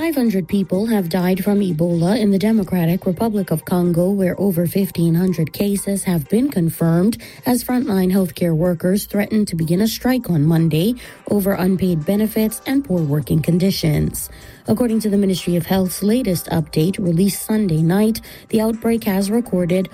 500 people have died from Ebola in the Democratic Republic of Congo, where over 1,500 cases have been confirmed as frontline healthcare workers threaten to begin a strike on Monday over unpaid benefits and poor working conditions. According to the Ministry of Health's latest update released Sunday night, the outbreak has recorded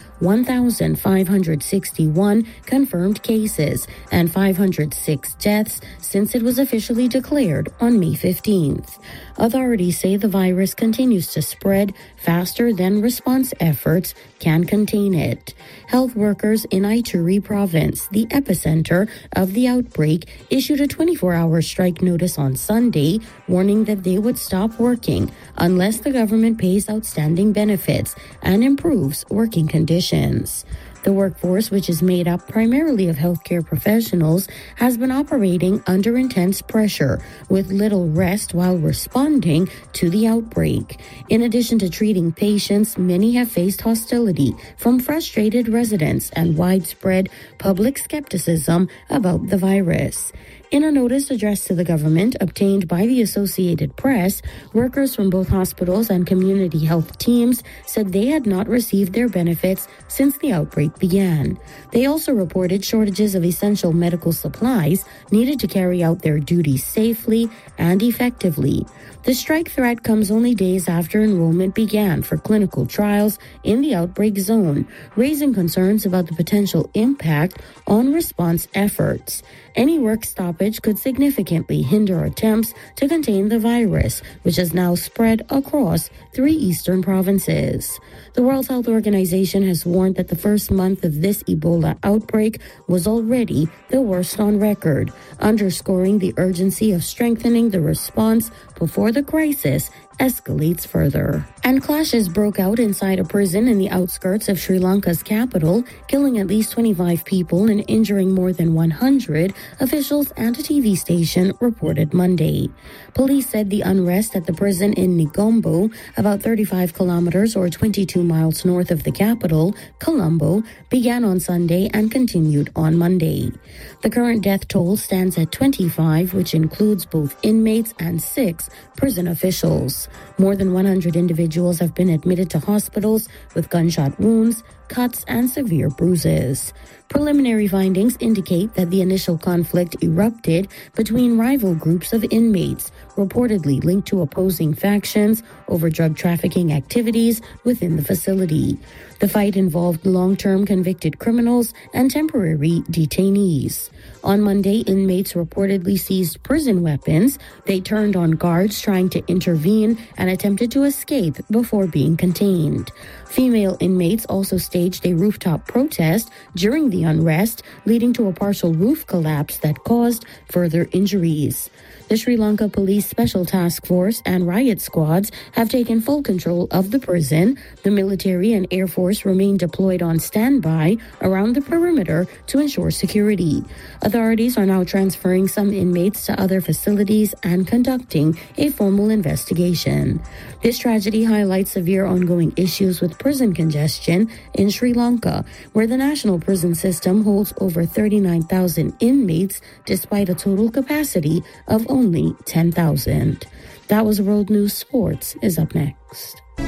1,561 confirmed cases and 506 deaths since it was officially declared on May 15th. Authorities say the virus continues to spread faster than response efforts can contain it. Health workers in Ituri province, the epicenter of the outbreak, issued a 24-hour strike notice on Sunday, warning that they would stop working unless the government pays outstanding benefits and improves working conditions. The workforce, which is made up primarily of healthcare professionals, has been operating under intense pressure with little rest while responding to the outbreak. In addition to treating patients, many have faced hostility from frustrated residents and widespread public skepticism about the virus. In a notice addressed to the government obtained by the Associated Press, workers from both hospitals and community health teams said they had not received their benefits since the outbreak began. They also reported shortages of essential medical supplies needed to carry out their duties safely and effectively. The strike threat comes only days after enrollment began for clinical trials in the outbreak zone, raising concerns about the potential impact on response efforts. Any work stoppage could significantly hinder attempts to contain the virus, which has now spread across 3 eastern provinces. The World Health Organization has warned that the first month of this Ebola outbreak was already the worst on record, underscoring the urgency of strengthening the response before the crisis escalates further. And clashes broke out inside a prison in the outskirts of Sri Lanka's capital, killing at least 25 people and injuring more than 100, officials and a TV station reported Monday. Police said the unrest at the prison in Negombo, about 35 kilometers or 22 miles north of the capital, Colombo, began on Sunday and continued on Monday. The current death toll stands at 25, which includes both inmates and 6 prison officials. More than 100 individuals have been admitted to hospitals with gunshot wounds, cuts, and severe bruises. Preliminary findings indicate that the initial conflict erupted between rival groups of inmates, reportedly linked to opposing factions over drug trafficking activities within the facility. The fight involved long-term convicted criminals and temporary detainees. On Monday, inmates reportedly seized prison weapons. They turned on guards trying to intervene and attempted to escape before being contained. Female inmates also staged a rooftop protest during the unrest, leading to a partial roof collapse that caused further injuries. The Sri Lanka Police Special Task Force and riot squads have taken full control of the prison. The military and Air Force remain deployed on standby around the perimeter to ensure security. Authorities are now transferring some inmates to other facilities and conducting a formal investigation. This tragedy highlights severe ongoing issues with prison congestion in Sri Lanka, where the national prison system holds over 39,000 inmates despite a total capacity of only 10,000. That was World News. Sports is up next.